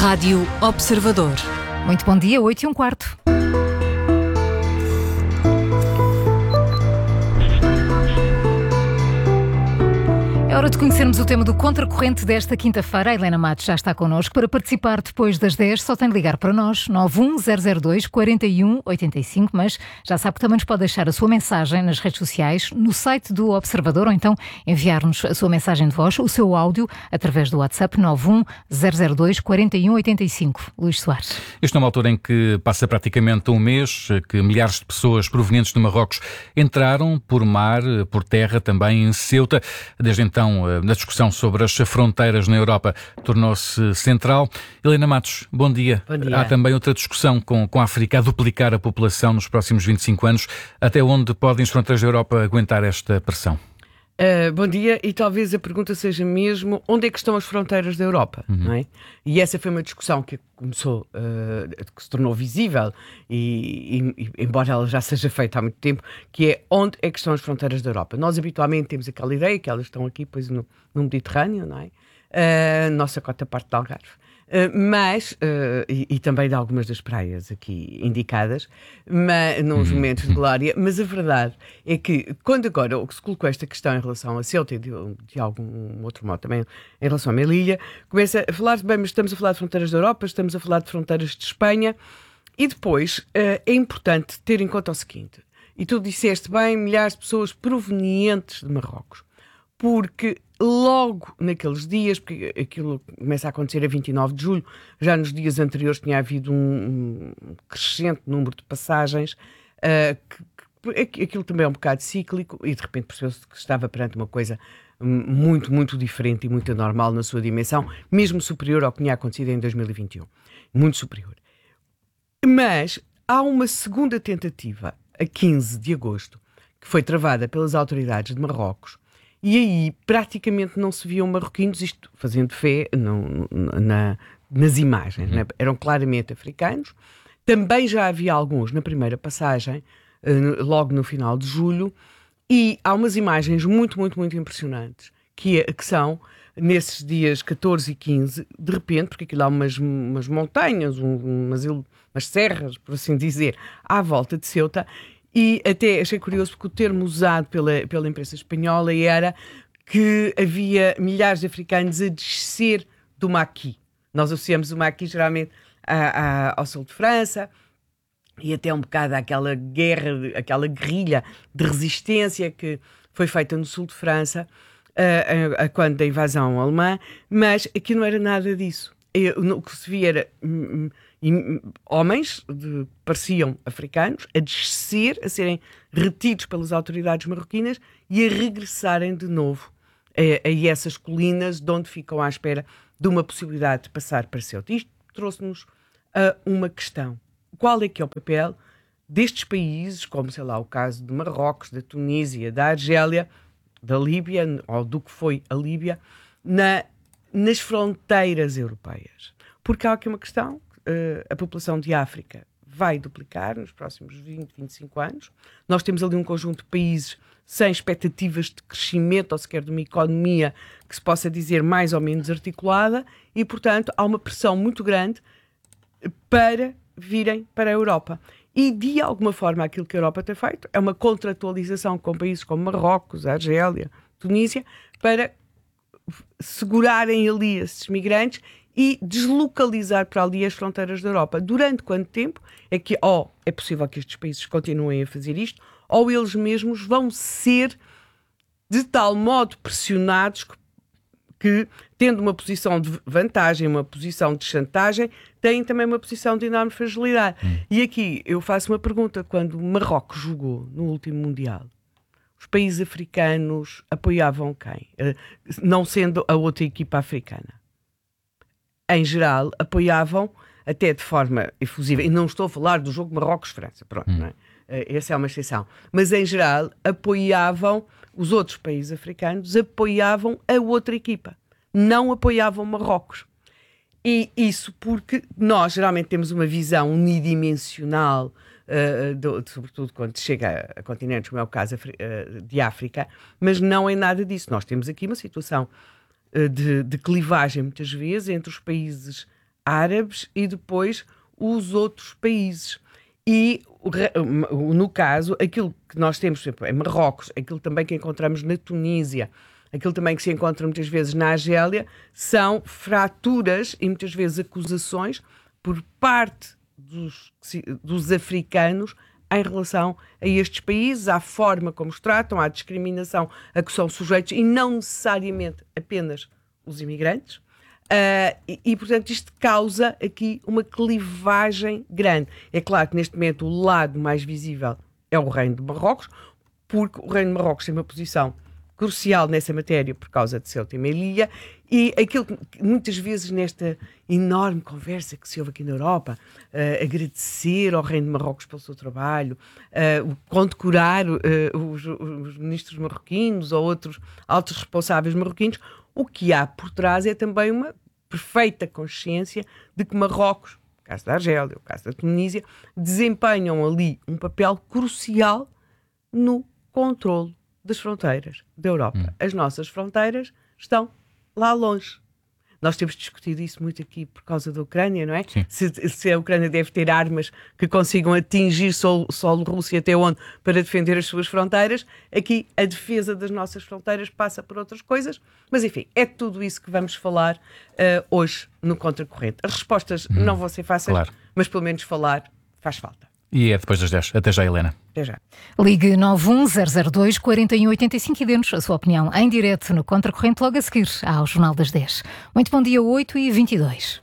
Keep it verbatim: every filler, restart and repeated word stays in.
Rádio Observador. Muito bom dia, oito e um quarto. É hora de conhecermos o tema do Contracorrente desta quinta-feira. A Helena Matos já está connosco. Para participar depois das dez, só tem de ligar para nós, nove um zero zero dois, quatro um oito cinco, mas já sabe que também nos pode deixar a sua mensagem nas redes sociais, no site do Observador, ou então enviar-nos a sua mensagem de voz, o seu áudio, através do WhatsApp nove um zero zero dois, quatro um oito cinco. Luís Soares. Este é uma altura em que passa praticamente um mês que milhares de pessoas provenientes de Marrocos entraram por mar, por terra, também em Ceuta. Desde então, na discussão sobre as fronteiras na Europa, tornou-se central. Helena Matos, bom dia. Bom dia. Há também outra discussão com, com a África a duplicar a população nos próximos vinte e cinco anos. Até onde podem as fronteiras da Europa aguentar esta pressão? Uh, bom dia, e talvez a pergunta seja mesmo onde é que estão as fronteiras da Europa, uhum. não é? E essa foi uma discussão que começou, uh, que se tornou visível, e, e, e embora ela já seja feita há muito tempo, que é onde é que estão as fronteiras da Europa. Nós habitualmente temos aquela ideia que elas estão aqui, pois, no, no Mediterrâneo, não é? Uh, nossa cota parte de Algarve. Uh, mas, uh, e, e também de algumas das praias aqui indicadas, mas, nos momentos de glória, mas a verdade é que, quando agora o que se colocou esta questão em relação a Ceuta e de, de algum outro modo também em relação a Melilla, começa a falar, bem, mas estamos a falar de fronteiras da Europa, estamos a falar de fronteiras de Espanha, e depois uh, é importante ter em conta o seguinte, e tu disseste bem, milhares de pessoas provenientes de Marrocos, porque logo naqueles dias, porque aquilo começa a acontecer a vinte e nove de julho, já nos dias anteriores tinha havido um, um crescente número de passagens, uh, que, que, aquilo também é um bocado cíclico, e de repente percebeu-se que estava perante uma coisa muito, muito diferente e muito anormal na sua dimensão, mesmo superior ao que tinha acontecido em dois mil e vinte e um. Muito superior. Mas há uma segunda tentativa, a quinze de agosto, que foi travada pelas autoridades de Marrocos. E aí praticamente não se viam marroquinos, isto fazendo fé não, na, nas imagens, uhum. né? Eram claramente africanos. Também já havia alguns na primeira passagem, uh, logo no final de julho, e há umas imagens muito, muito, muito impressionantes, que, é, que são, nesses dias catorze e quinze, de repente, porque aquilo há umas, umas montanhas, um, umas, umas serras, por assim dizer, à volta de Ceuta. E até achei curioso porque o termo usado pela, pela imprensa espanhola era que havia milhares de africanos a descer do Maquis. Nós associamos o Maquis geralmente a, a, ao sul de França e até um bocado àquela guerra, aquela guerrilha de resistência que foi feita no sul de França a, a, a quando da invasão alemã, mas aqui não era nada disso. O que se via era hum, hum, homens, de, pareciam africanos, a descer, a serem retidos pelas autoridades marroquinas e a regressarem de novo a, a essas colinas de onde ficam à espera de uma possibilidade de passar para Ceuta. Isto trouxe-nos a uma questão. Qual é que é o papel destes países, como, sei lá, o caso de Marrocos, da Tunísia, da Argélia, da Líbia, ou do que foi a Líbia, na nas fronteiras europeias? Porque há aqui uma questão, uh, a população de África vai duplicar nos próximos vinte, vinte e cinco anos. Nós temos ali um conjunto de países sem expectativas de crescimento ou sequer de uma economia que se possa dizer mais ou menos articulada e, portanto, há uma pressão muito grande para virem para a Europa. E, de alguma forma, aquilo que a Europa tem feito é uma contratualização com países como Marrocos, Argélia, Tunísia, para segurarem ali esses migrantes e deslocalizar para ali as fronteiras da Europa. Durante quanto tempo é que, ou é possível que estes países continuem a fazer isto, ou eles mesmos vão ser de tal modo pressionados que, que tendo uma posição de vantagem, uma posição de chantagem, têm também uma posição de enorme fragilidade. Hum. E aqui eu faço uma pergunta. Quando Marrocos jogou no último Mundial, os países africanos apoiavam quem? Não sendo a outra equipa africana. Em geral, apoiavam, até de forma efusiva, e não estou a falar do jogo Marrocos-França, pronto, hum. não é? Essa é uma exceção. Mas, em geral, apoiavam, os outros países africanos apoiavam a outra equipa. Não apoiavam Marrocos. E isso porque nós, geralmente, temos uma visão unidimensional, Uh, do, sobretudo quando chega a, a continentes, como é o caso uh, de África, mas não é nada disso. Nós temos aqui uma situação uh, de, de clivagem, muitas vezes, entre os países árabes e depois os outros países. E, no caso, aquilo que nós temos, por exemplo, em Marrocos, aquilo também que encontramos na Tunísia, aquilo também que se encontra muitas vezes na Argélia, são fraturas e muitas vezes acusações por parte dos, dos africanos em relação a estes países, à forma como os tratam, à discriminação a que são sujeitos, e não necessariamente apenas os imigrantes. Uh, e, e, portanto, isto causa aqui uma clivagem grande. É claro que, neste momento, o lado mais visível é o Reino de Marrocos, porque o Reino de Marrocos tem uma posição crucial nessa matéria por causa de Ceuta e Melilla, e aquilo que muitas vezes nesta enorme conversa que se ouve aqui na Europa, uh, agradecer ao Reino de Marrocos pelo seu trabalho, uh, condecorar uh, os, os ministros marroquinos ou outros altos responsáveis marroquinos, o que há por trás é também uma perfeita consciência de que Marrocos, o caso da Argélia, o caso da Tunísia, desempenham ali um papel crucial no controle das fronteiras da Europa. Hum. As nossas fronteiras estão lá longe. Nós temos discutido isso muito aqui por causa da Ucrânia, não é? Se, se a Ucrânia deve ter armas que consigam atingir solo, solo russo e até onde para defender as suas fronteiras. Aqui a defesa das nossas fronteiras passa por outras coisas. Mas enfim, é tudo isso que vamos falar uh, hoje no Contracorrente. As respostas hum, não vão ser fáceis, claro, mas pelo menos falar faz falta. E é depois das dez. Até já, Helena. Até já. Ligue nove um zero zero dois, quatro um oito cinco e dê-nos a sua opinião em direto no Contracorrente logo a seguir ao Jornal das dez. Muito bom dia, oito e vinte e dois.